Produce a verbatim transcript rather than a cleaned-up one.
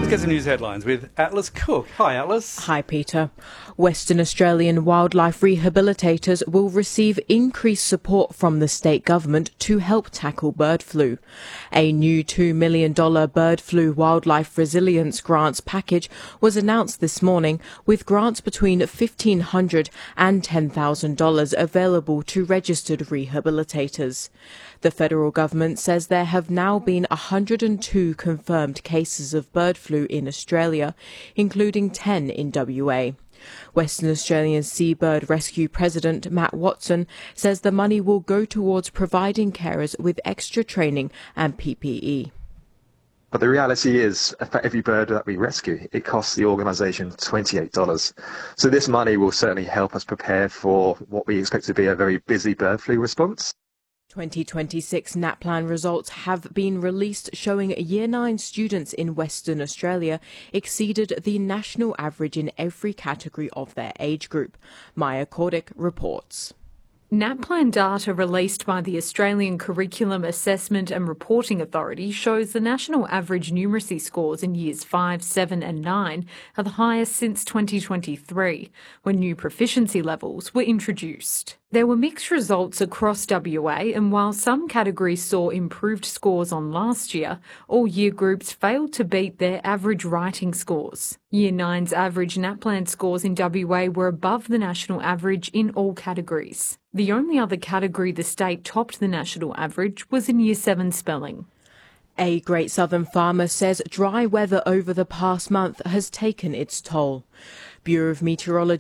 Let's get some news headlines with Atlas Cook. Hi, Atlas. Hi, Peter. Western Australian wildlife rehabilitators will receive increased support from the state government to help tackle bird flu. A new two million dollars bird flu wildlife resilience grants package was announced this morning, with grants between fifteen hundred dollars and ten thousand dollars available to registered rehabilitators. The federal government says there have now been one hundred two confirmed cases of bird flu in Australia, including ten in W A. Western Australian Seabird Rescue President Matt Watson says the money will go towards providing carers with extra training and P P E. But the reality is, for every bird that we rescue, it costs the organisation twenty-eight dollars. So this money will certainly help us prepare for what we expect to be a very busy bird flu response. twenty twenty-six NAPLAN results have been released, showing Year nine students in Western Australia exceeded the national average in every category of their age group. Maya Cordick reports. NAPLAN data released by the Australian Curriculum Assessment and Reporting Authority shows the national average numeracy scores in years five, seven and nine are the highest since twenty twenty-three, when new proficiency levels were introduced. There were mixed results across W A, and while some categories saw improved scores on last year, all year groups failed to beat their average writing scores. Year nine's average NAPLAN scores in W A were above the national average in all categories. The only other category the state topped the national average was in Year seven spelling. A Great Southern farmer says dry weather over the past month has taken its toll. Bureau of Meteorology